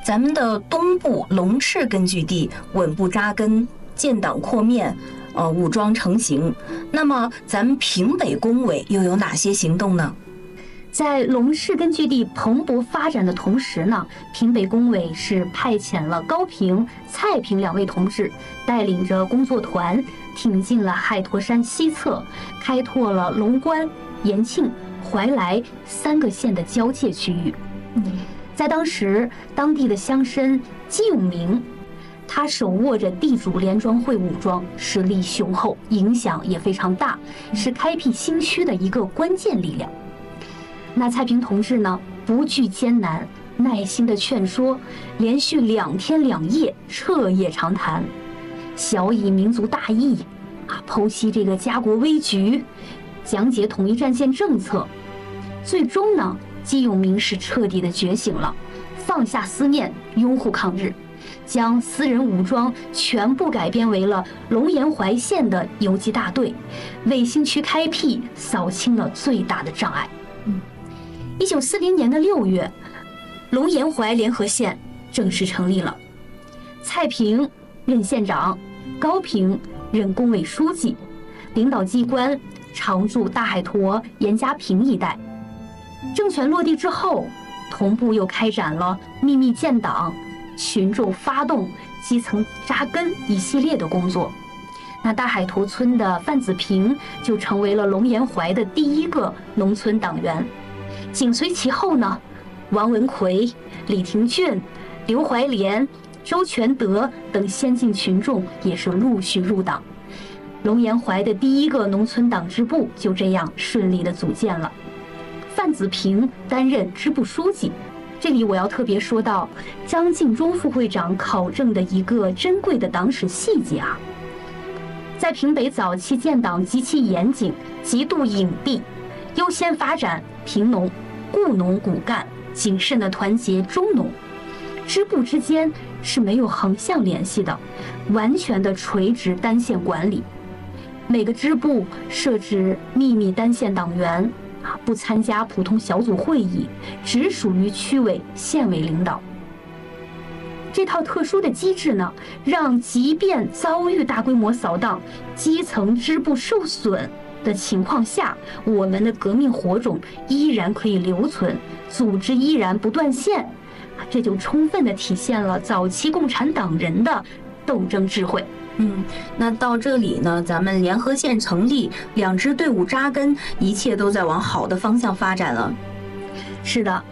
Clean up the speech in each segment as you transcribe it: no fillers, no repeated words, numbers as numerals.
咱们的东部龙翅根据地稳步扎根，建党扩面，武装成型。那么咱们平北工委又有哪些行动呢？ 在龙翅根据地蓬勃发展的同时呢，平北工委是派遣了高平、蔡平2位同志，带领着工作团挺进了海坨山西侧，开拓了龙关、延庆、怀来3个县的交界区域。在当时，当地的乡绅姬永明，他手握着地主联庄会武装，实力雄厚，影响也非常大，是开辟新区的一个关键力量。那蔡平同志呢，不惧艰难，耐心的劝说，连续2天2夜彻夜长谈，小以民族大义剖析这个家国危局，讲解统一战线政策。最终呢，姬永明是彻底的觉醒了，放下思念，拥护抗日，将私人武装全部改编为了龙岩怀县的游击大队，为新区开辟扫清了最大的障碍。1940年的6月，龙岩怀联合县正式成立了，蔡平任县长，高平任工委书记，领导机关常驻大海坨、严家坪一带。政权落地之后，同步又开展了秘密建党、群众发动、基层扎根一系列的工作。那大海坨村的范子平就成为了龙岩怀的第1个农村党员。紧随其后呢，王文奎、李廷俊、刘怀莲、周全德等先进群众也是陆续入党。龙岩怀的第1个农村党支部就这样顺利的组建了。范子平担任支部书记。这里我要特别说到张敬忠副会长考证的一个珍贵的党史细节在平北早期建党极其严谨，极度隐蔽，优先发展贫农、雇农骨干，谨慎的团结中农。支部之间是没有横向联系的，完全的垂直单线管理。每个支部设置秘密单线党员，不参加普通小组会议，只属于区委、县委领导。这套特殊的机制呢，让即便遭遇大规模扫荡、基层支部受损的情况下，我们的革命火种依然可以留存，组织依然不断线。这就充分地体现了早期共产党人的斗争智慧。 那到这里呢，咱们联合县成立，2支队伍扎根，一切都在往好的方向发展了。 是的，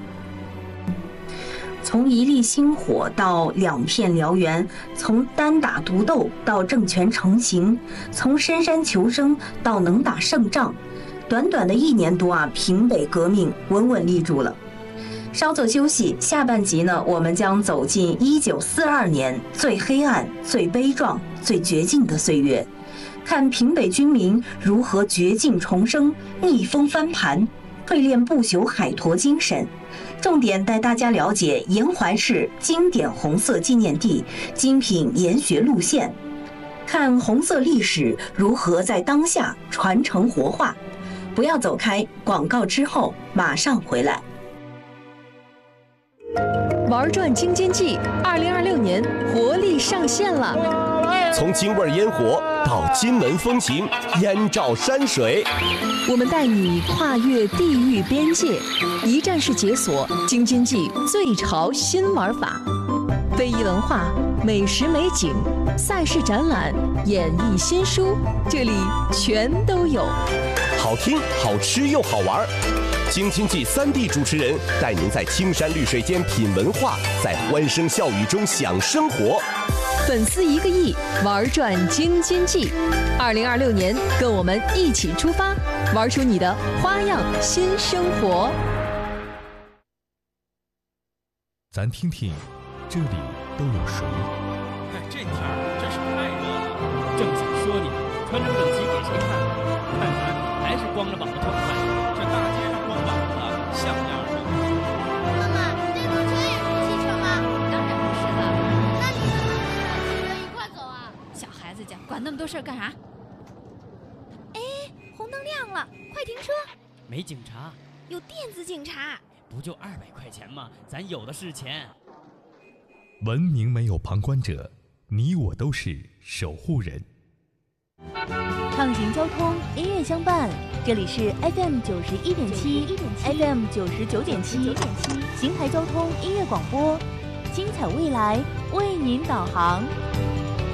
从一粒星火到2片燎原，从单打独斗到政权成型，从深山求生到能打胜仗，短短的1年多平北革命稳稳立住了。稍作休息，下半集呢，我们将走进1942年最黑暗、最悲壮、最绝境的岁月，看平北军民如何绝境重生、逆风翻盘，淬炼不朽海坨精神。重点带大家了解沿淮市经典红色纪念地精品研学路线，看红色历史如何在当下传承活化。不要走开，广告之后马上回来。 玩转京津冀2026年活力上线了， 从京味烟火到金门风情，燕赵山水， 我们带你跨越地域边界，一站式解锁京津冀最潮新玩法，非遗文化、美食美景、赛事展览、演艺新书，这里全都有， 好听、好吃又好玩。京津冀3D 主持人带您在青山绿水间品文化，在欢声笑语中享生活。 粉丝1个亿，玩转京津冀。2026年，跟我们一起出发，玩出你的花样新生活。 咱听听，这里都有谁？ 这天儿真是太热了，正想说你，穿成整齐给谁看？看咱还是光着膀子痛快。这大街上光膀子像样吗？ 妈妈，电动车也是汽车吗？ 当然不是了。 那你怎么不跟着汽车一块走啊？ 小孩子家管那么多事儿干啥？ 哎，红灯亮了，快停车！ 没警察， 有电子警察。 不就200块钱吗？咱有的是钱。 文明没有旁观者，你我都是守护人。 畅行交通，音乐相伴，这里是 FM 91.7 FM 99.7邢台交通音乐广播，精彩未来为您导航。